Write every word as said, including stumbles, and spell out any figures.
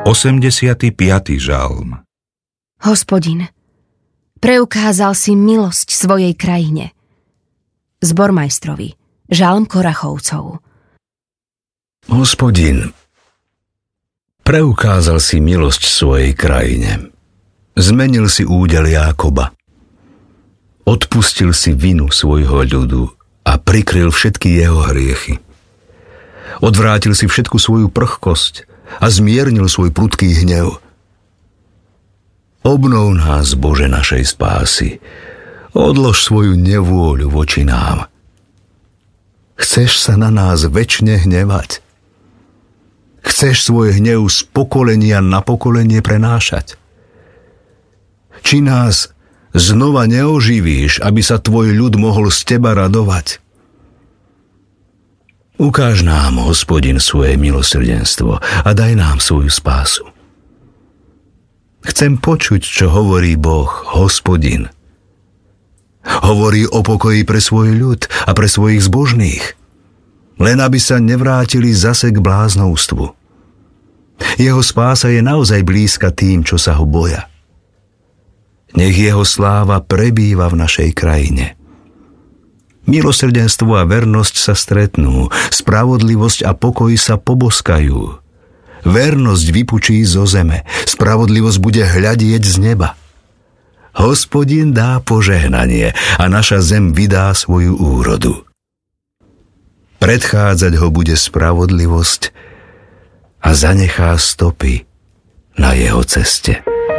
osemdesiaty piaty žalm. Hospodin, preukázal si milosť svojej krajine. Zbormajstrovi, žalm Korachovcov. Hospodin, preukázal si milosť svojej krajine. Zmenil si údel Jákoba. Odpustil si vinu svojho ľudu a prikryl všetky jeho hriechy. Odvrátil si všetku svoju prchkosť a zmiernil svoj prudký hnev. Obnov nás, Bože, našej spásy. Odlož svoju nevôľu voči nám. Chceš sa na nás večne hnevať? Chceš svoj hnev z pokolenia na pokolenie prenášať? Či nás znova neoživíš, aby sa tvoj ľud mohol z teba radovať? Ukáž nám, Hospodin, svoje milosrdenstvo a daj nám svoju spásu. Chcem počuť, čo hovorí Boh, Hospodin. Hovorí o pokoji pre svoj ľud a pre svojich zbožných, len aby sa nevrátili zase k bláznovstvu. Jeho spása je naozaj blízka tým, čo sa ho boja. Nech jeho sláva prebýva v našej krajine. Milosrdenstvo a vernosť sa stretnú, spravodlivosť a pokoj sa poboskajú. Vernosť vypučí zo zeme, spravodlivosť bude hľadieť z neba. Hospodin dá požehnanie a naša zem vydá svoju úrodu. Predchádzať ho bude spravodlivosť a zanechá stopy na jeho ceste.